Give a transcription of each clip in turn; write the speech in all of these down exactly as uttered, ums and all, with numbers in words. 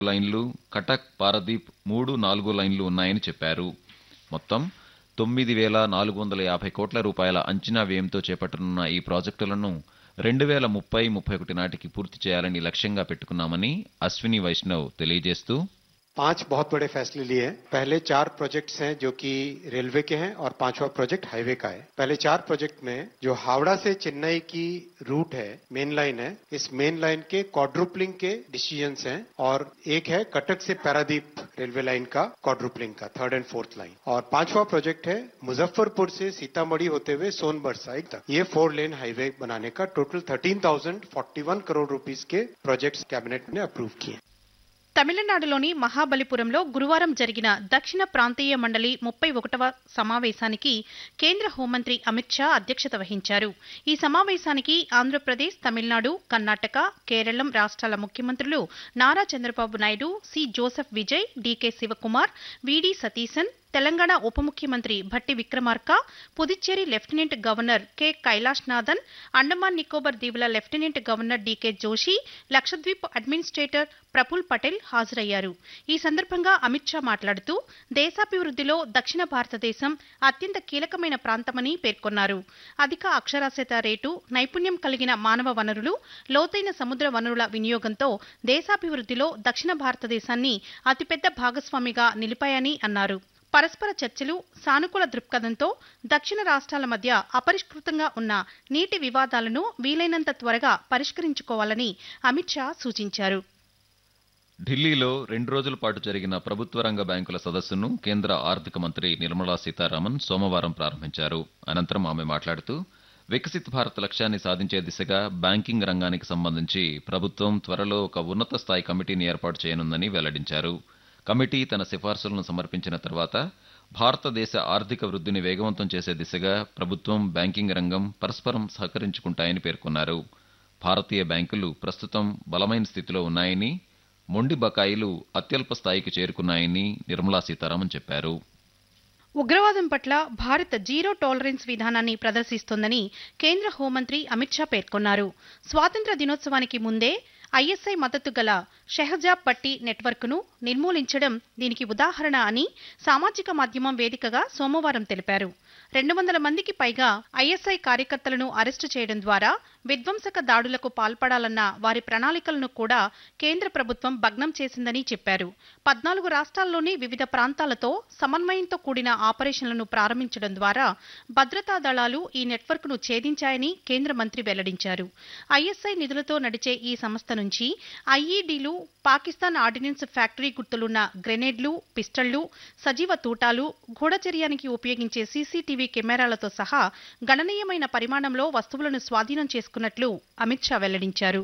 లైన్లు, కటక్ పారదీప్ మూడు నాలుగు లైన్లు ఉన్నాయని చెప్పారు. మొత్తం తొమ్మిది వేల నాలుగు వందల యాభై కోట్ల రూపాయల అంచనా వ్యయంతో చేపట్టనున్న ఈ ప్రాజెక్టులను రెండు వేల ముప్పై ముప్పై ఒకటి నాటికి పూర్తి చేయాలని లక్ష్యంగా పెట్టుకున్నామని అశ్విని వైష్ణవ్ తెలియజేస్తూ, पांच बहुत बड़े फैसले लिए हैं। पहले चार प्रोजेक्ट्स हैं जो कि रेलवे के हैं और पांचवा प्रोजेक्ट हाईवे का है। पहले चार प्रोजेक्ट में जो हावड़ा से चेन्नई की रूट है, मेन लाइन है, इस मेन लाइन के क्वाड्रुपलिंग के डिसीजंस हैं और एक है कटक से पारादीप रेलवे लाइन का क्वाड्रुपलिंग का थर्ड एंड फोर्थ लाइन। और पांचवा प्रोजेक्ट है मुजफ्फरपुर से सीतामढ़ी होते हुए सोनभद्र साइड तक ये फोर लेन हाईवे बनाने का total thirteen thousand forty one crore rupees के प्रोजेक्ट्स कैबिनेट ने अप्रूव किए। తమిళనాడులోని మహాబలిపురంలో గురువారం జరిగిన దక్షిణ ప్రాంతీయ మండలి ముప్పై ఒకటవ సమావేశానికి కేంద్ర హోంమంత్రి అమిత్ షా అధ్యక్షత వహించారు. ఈ సమావేశానికి ఆంధ్రప్రదేశ్, తమిళనాడు, కర్ణాటక, కేరళం రాష్ట్రాల ముఖ్యమంత్రులు Nara Chandrababu Naidu, C Joseph Vijay, DK Shivakumar, వీడి సతీశన్, తెలంగాణ ఉప ముఖ్యమంత్రి Bhatti Vikramarka, Puducherry lieutenant governor K Kailashnathan, Andaman Nicobar దీవుల lieutenant governor DK Joshi, Lakshadweep administrator Praful Patel హాజరయ్యారు. ఈ సందర్భంగా అమిత్ షా మాట్లాడుతూ, దేశాభివృద్ధిలో దక్షిణ భారతదేశం అత్యంత కీలకమైన ప్రాంతమని పేర్కొన్నారు. అధిక అక్షరాస్యత రేటు, నైపుణ్యం కలిగిన మానవ వనరులు, లోతైన సముద్ర వనరుల వినియోగంతో దేశాభివృద్ధిలో దక్షిణ భారతదేశాన్ని అతిపెద్ద భాగస్వామిగా నిలిపాయని అన్నారు. పరస్పర చర్చలు, సానుకూల దృక్పథంతో దక్షిణ రాష్ట్రాల మధ్య అపరిష్కృతంగా ఉన్న నీటి వివాదాలను వీలైనంత త్వరగా పరిష్కరించుకోవాలని అమిత్ షా సూచించారు. ఢిల్లీలో రెండు రోజుల పాటు జరిగిన ప్రభుత్వ రంగ బ్యాంకుల సదస్సును కేంద్ర ఆర్థిక మంత్రి నిర్మలా సీతారామన్ సోమవారం ప్రారంభించారు. అనంతరం ఆమె మాట్లాడుతూ, వికసిత్ భారత్ లక్ష్యాన్ని సాధించే దిశగా బ్యాంకింగ్ రంగానికి సంబంధించి ప్రభుత్వం త్వరలో ఒక ఉన్నత స్థాయి కమిటీని ఏర్పాటు చేయనుందని వెల్లడించారు. కమిటీ తన సిఫార్సులను సమర్పించిన తర్వాత భారతదేశ ఆర్థిక వృద్ధిని వేగవంతం చేసే దిశగా ప్రభుత్వం, బ్యాంకింగ్ రంగం పరస్పరం సహకరించుకుంటాయని పేర్కొన్నారు. భారతీయ బ్యాంకులు ప్రస్తుతం బలమైన స్థితిలో ఉన్నాయని, మొండి బకాయిలు అత్యల్ప స్థాయికి చేరుకున్నాయని నిర్మలా సీతారామన్ చెప్పారు. ఉగ్రవాదం పట్ల భారత్ జీరో టాలరెన్స్ విధానాన్ని ప్రదర్శిస్తోందని కేంద్ర హోంమంత్రి అమిత్ షా పేర్కొన్నారు. స్వాతంత్ర్య దినోత్సవానికి ముందే ఐఎస్ఐ మద్దతు గల షెహజాబ్ భట్టి నెట్వర్క్ను నిర్మూలించడం దీనికి ఉదాహరణ అని సామాజిక మాధ్యమం వేదికగా సోమవారం తెలిపారు. రెండు వందల మందికి పైగా ఐఎస్ఐ కార్యకర్తలను అరెస్టు చేయడం ద్వారా విధ్వంసక దాడులకు పాల్పడాలన్న వారి ప్రణాళికలను కూడా కేంద్ర ప్రభుత్వం భగ్నం చేసిందని చెప్పారు. పద్నాలుగు రాష్ట్రాల్లోని వివిధ ప్రాంతాలతో సమన్వయంతో కూడిన ఆపరేషన్లను ప్రారంభించడం ద్వారా భద్రతా దళాలు ఈ నెట్వర్క్ను ఛేదించాయని కేంద్ర మంత్రి వెల్లడించారు. ఐఎస్ఐ నిధులతో నడిచే ఈ సంస్థ నుంచి ఐఈడీలు, పాకిస్తాన్ ఆర్డినెన్స్ ఫ్యాక్టరీ గుర్తులున్న గ్రెనేడ్లు, పిస్టళ్లు, సజీవ తూటాలు, గూఢచర్యానికి ఉపయోగించే సీసీటీవీ కెమెరాలతో సహా గణనీయమైన పరిమాణంలో వస్తువులను స్వాధీనం చేసుకున్నట్లు అమిత్ షా వెల్లడించారు.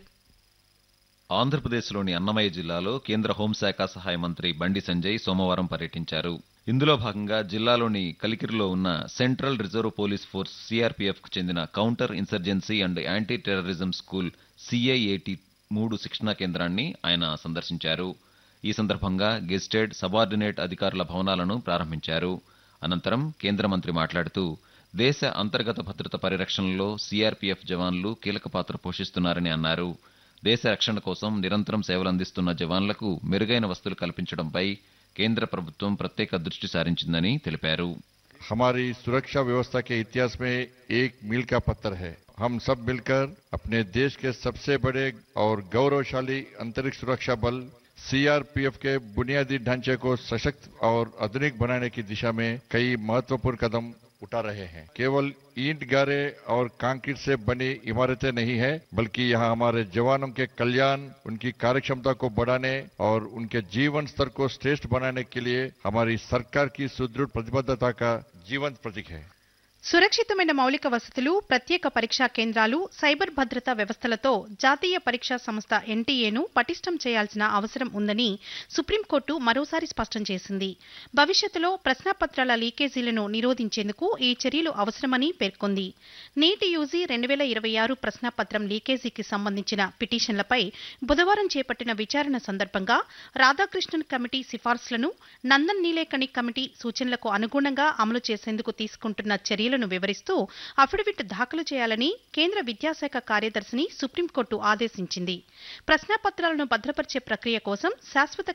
ఆంధ్రప్రదేశ్లోని అన్నమయ్య జిల్లాలో కేంద్ర హోంశాఖ సహాయ మంత్రి బండి సంజయ్ సోమవారం పర్యటించారు. ఇందులో భాగంగా జిల్లాలోని కలికిరిలో ఉన్న సెంట్రల్ రిజర్వ్ పోలీస్ ఫోర్స్ సీఆర్పీఎఫ్కు చెందిన counter insurgency and anti terrorism school సీఐఏటీ మూడు శిక్షణా కేంద్రాన్ని ఆయన సందర్శించారు. ఈ సందర్భంగా గెజిటెడ్, సబార్డినేట్ అధికారుల భవనాలను ప్రారంభించారు. అనంతరం కేంద్ర మంత్రి మాట్లాడుతూ, దేశ అంతర్గత భద్రత పరిరక్షణలో సీఆర్పీఎఫ్ జవాన్లు కీలక పాత్ర పోషిస్తున్నారని అన్నారు. దేశ రక్షణ కోసం నిరంతరం సేవలందిస్తున్న జవాన్లకు మెరుగైన వసతులు కల్పించడంపై కేంద్ర ప్రభుత్వం ప్రత్యేక దృష్టి సారించిందని తెలిపారు. हमारी सुरक्षा व्यवस्था के इतिहास में एक मील का पत्थर है। हम सब मिलकर अपने देश के सबसे बड़े और गौरवशाली अंतरिक्ष सुरक्षा बल सीआरपीएफ के बुनियादी ढांचे को सशक्त और आधुनिक बनाने की दिशा में कई महत्वपूर्ण कदम उठा रहे हैं। केवल ईंट, गारे और कंक्रीट से बनी इमारतें नहीं है, बल्कि यहाँ हमारे जवानों के कल्याण, उनकी कार्यक्षमता को बढ़ाने और उनके जीवन स्तर को श्रेष्ठ बनाने के लिए हमारी सरकार की सुदृढ़ प्रतिबद्धता का जीवंत प्रतीक है. సురక్షితమైన మౌలిక వసతులు, ప్రత్యేక పరీక్షా కేంద్రాలు, సైబర్ భద్రతా వ్యవస్థలతో జాతీయ పరీక్షా సంస్థ ఎన్టీఏను పటిష్టం చేయాల్సిన అవసరం ఉందని సుప్రీంకోర్టు మరోసారి స్పష్టం చేసింది. భవిష్యత్తులో ప్రశ్నాపత్రాల లీకేజీలను నిరోధించేందుకు ఈ చర్యలు అవసరమని పేర్కొంది. నీటి యూజీ రెండు వేల ఇరవై ఆరు ప్రశ్నాపత్రం లీకేజీకి సంబంధించిన పిటిషన్లపై బుధవారం చేపట్టిన విచారణ సందర్భంగా రాధాకృష్ణన్ కమిటీ సిఫార్సులను, నందన్ నీలేకణి కమిటీ సూచనలకు అనుగుణంగా అమలు చేసేందుకు తీసుకుంటున్న చర్యలను పద్ధతులను వివరిస్తూ అఫిడవిట్ దాఖలు చేయాలని కేంద్ర విద్యాశాఖ కార్యదర్శిని సుప్రీంకోర్టు ఆదేశించింది. ప్రశ్నాపత్రాలను భద్రపరిచే ప్రక్రియ కోసం శాశ్వత